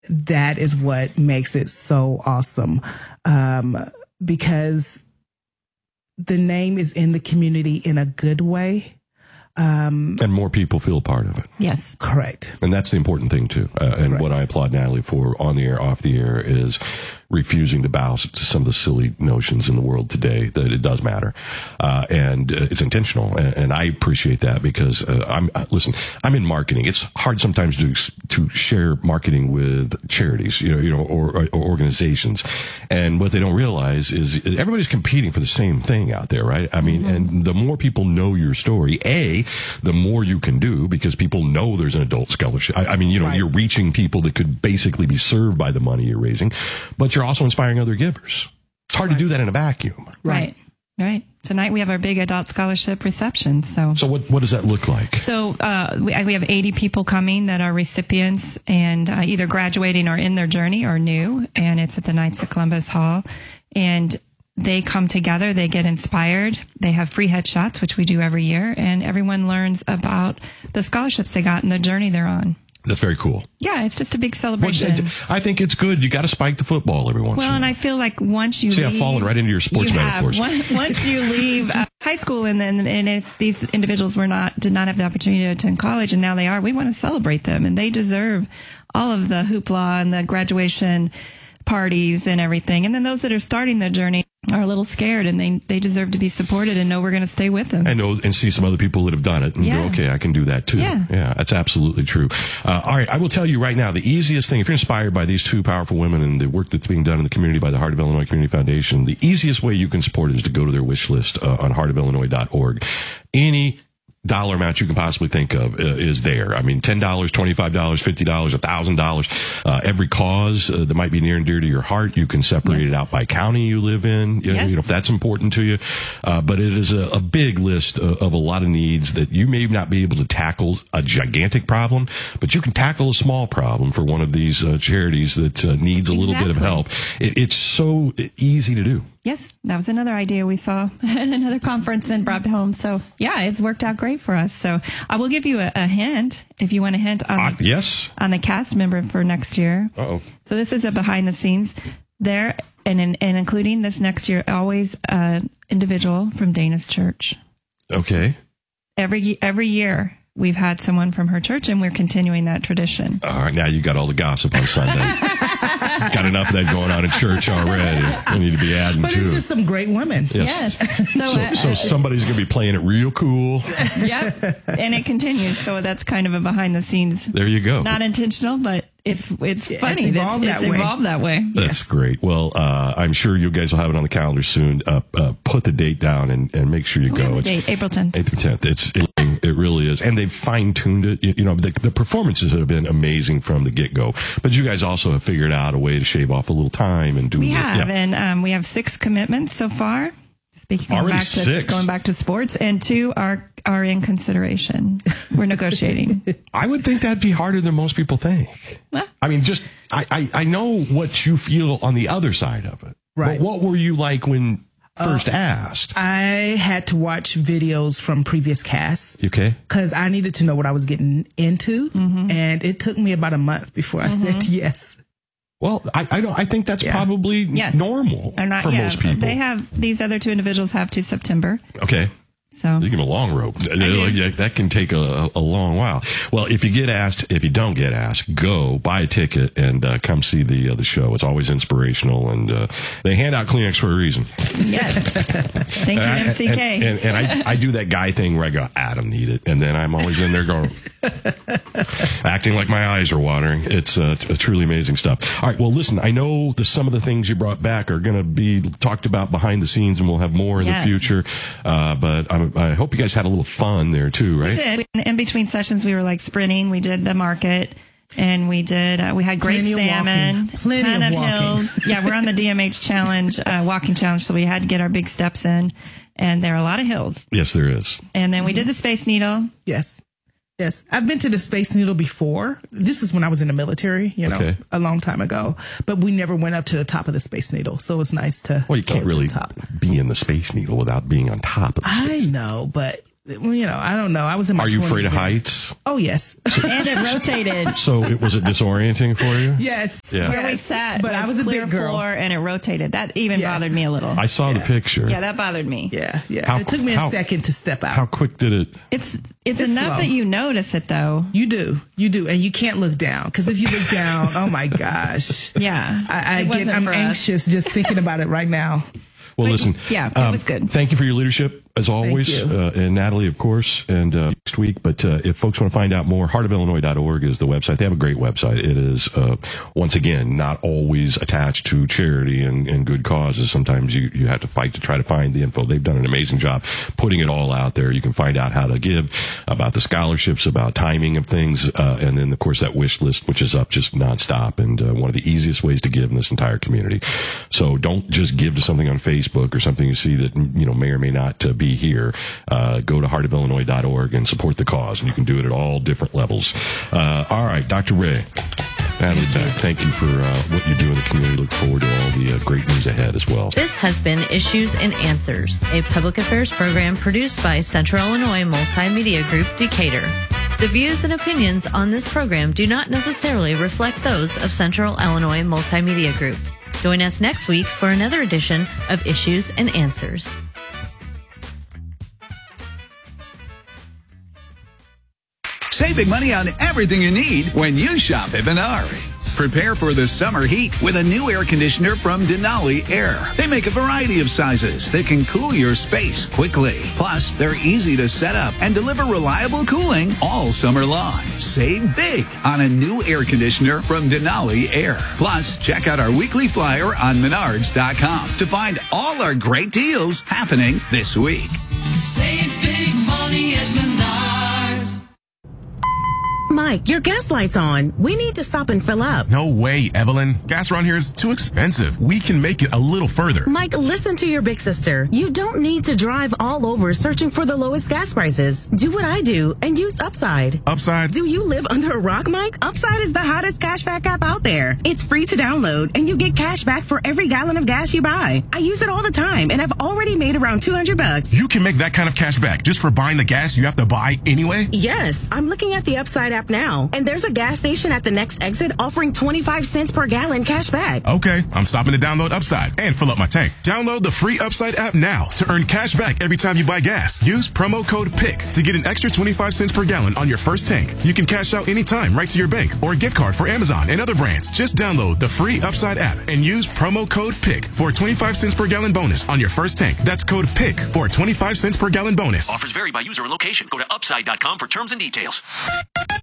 that is what makes it so awesome, because the name is in the community in a good way. And more people feel a part of it. Yes. Correct. And that's the important thing, too. And what I applaud Natalie for on the air, off the air, is refusing to bow to some of the silly notions in the world today that it does matter. And it's intentional. And I appreciate that because listen, I'm in marketing. It's hard sometimes to share marketing with charities, or organizations. And what they don't realize is everybody's competing for the same thing out there, right? I mean, and the more people know your story, the more you can do because people know there's an adult scholarship. I mean, you're reaching people that could basically be served by the money you're raising, but you're also inspiring other givers. It's hard to do that in a vacuum. Right. Tonight we have our big adult scholarship reception. So what does that look like? So we have 80 people coming that are recipients and either graduating or in their journey or new. And it's at the Knights of Columbus Hall. And they come together, they get inspired, they have free headshots, which we do every year, and everyone learns about the scholarships they got and the journey they're on. That's very cool. Yeah, it's just a big celebration. I think it's good. You got to spike the football every once in a while. Well, and I feel like once you leave... I've fallen right into your sports metaphors. Once you leave high school and if these individuals did not have the opportunity to attend college and now they are, we want to celebrate them. And they deserve all of the hoopla and the graduation parties and everything. And then those that are starting their journey are a little scared and they deserve to be supported and know we're going to stay with them. And see some other people that have done it and go, okay, I can do that too. Yeah, that's absolutely true. All right. I will tell you right now, the easiest thing, if you're inspired by these two powerful women and the work that's being done in the community by the Heart of Illinois Community Foundation, the easiest way you can support it is to go to their wish list on heartofillinois.org. Any dollar amount you can possibly think of is there. I mean, $10, $25, $50, $1,000. Every cause that might be near and dear to your heart, you can separate it out by county you live in, if that's important to you. But it is a big list of a lot of needs that you may not be able to tackle a gigantic problem, but you can tackle a small problem for one of these charities that needs a little bit of help. It's so easy to do. Yes, that was another idea we saw at another conference and brought home. So, it's worked out great for us. So, I will give you a hint, if you want a hint on the cast member for next year. Uh-oh. So, this is a behind the scenes there, and including this next year, always an individual from Dana's church. Okay. Every year. We've had someone from her church, and we're continuing that tradition. All right, now you got all the gossip on Sunday. Got enough of that going on in church already. We need to be adding to it. But it's just some great women. Yes. So somebody's going to be playing it real cool. Yep, and it continues. So that's kind of a behind the scenes. There you go. Not intentional, but it's funny. It's evolved that way. That's great. Well, I'm sure you guys will have it on the calendar soon. Put the date down and make sure you go. It's date, April 10th. April 10th. It really is. And they've fine-tuned it. The performances have been amazing from the get-go. But you guys also have figured out a way to shave off a little time and do We have, and we have 6 commitments so far. Going back to sports, and 2 are in consideration. We're negotiating. I would think that'd be harder than most people think. Well, I mean, I know what you feel on the other side of it. Right. But what were you like when first asked? I had to watch videos from previous casts. Okay. Because I needed to know what I was getting into. Mm-hmm. And it took me about a month before I said yes. Well, I think that's probably normal for most people. They have, these other 2 individuals have to September. Okay. So you give them a long rope. That can take a long while. Well, if you don't get asked, go buy a ticket and come see the show. It's always inspirational, and they hand out Kleenex for a reason. Yes. Thank you, MCK. And I do that guy thing where I go, I don't need it, and then I'm always in there going, acting like my eyes are watering. It's truly amazing stuff. All right. Well, listen, I know some of the things you brought back are going to be talked about behind the scenes, and we'll have more in the future. But I hope you guys had a little fun there too, right? We did. In between sessions, we were like sprinting. We did the market, and we had great salmon, ton of hills. Yeah, we're on the DMH challenge, walking challenge, so we had to get our big steps in, and there are a lot of hills. Yes, there is. And then we did the Space Needle. Yes. I've been to the Space Needle before. This is when I was in the military, a long time ago. But we never went up to the top of the Space Needle. So it was nice to. Well, you can't really be in the Space Needle without being on top of the Space Needle. I know, but well, I don't know. I was in my 20s. Are you afraid of heights? Oh, yes. And it rotated. So was it disorienting for you? Yes. Yeah. Where we sat, but I was a clear big girl. floor, and it rotated. That even bothered me a little. I saw the picture. Yeah, that bothered me. Yeah. It took me a second to step out. How quick did it? It's enough slow. that you notice it, though. You do, and you can't look down, because if you look down, oh my gosh. Yeah, I'm anxious just thinking about it right now. Well, listen. Yeah, it was good. Thank you for your leadership, as always. And Natalie, of course, and next week. But if folks want to find out more, heartofillinois.org is the website. They have a great website. It is, once again, not always attached to charity and good causes. Sometimes you have to fight to try to find the info. They've done an amazing job putting it all out there. You can find out how to give, about the scholarships, about timing of things, and then, of course, that wish list, which is up just nonstop, and one of the easiest ways to give in this entire community. So don't just give to something on Facebook or something you see that may or may not be here. Go to heartofillinois.org and support the cause, and you can do it at all different levels. All right, Dr. Ray, Natalie Beck, thank you for what you do in the community. Look forward to all the great news ahead as well. This has been Issues and Answers, a public affairs program produced by Central Illinois Multimedia Group, Decatur. The views and opinions on this program do not necessarily reflect those of Central Illinois Multimedia Group. Join us next week for another edition of Issues and Answers. Save big money on everything you need when you shop at Menards. Prepare for the summer heat with a new air conditioner from Denali Air. They make a variety of sizes that can cool your space quickly. Plus, they're easy to set up and deliver reliable cooling all summer long. Save big on a new air conditioner from Denali Air. Plus, check out our weekly flyer on Menards.com to find all our great deals happening this week. Save big money at Menards. Mike, your gas light's on. We need to stop and fill up. No way, Evelyn. Gas around here is too expensive. We can make it a little further. Mike, listen to your big sister. You don't need to drive all over searching for the lowest gas prices. Do what I do and use Upside. Upside? Do you live under a rock, Mike? Upside is the hottest cashback app out there. It's free to download, and you get cash back for every gallon of gas you buy. I use it all the time, and I've already made around $200. You can make that kind of cash back just for buying the gas you have to buy anyway? Yes. I'm looking at the Upside app now, and there's a gas station at the next exit offering 25 cents per gallon cash back. Okay, I'm stopping to download Upside and fill up my tank. Download the free Upside app now to earn cash back every time you buy gas. Use promo code PICK to get an extra 25 cents per gallon on your first tank. You can cash out anytime right to your bank or a gift card for Amazon and other brands. Just download the free Upside app and use promo code PICK for a 25 cents per gallon bonus on your first tank. That's code PICK for a 25 cents per gallon bonus. Offers vary by user and location. Go to upside.com for terms and details.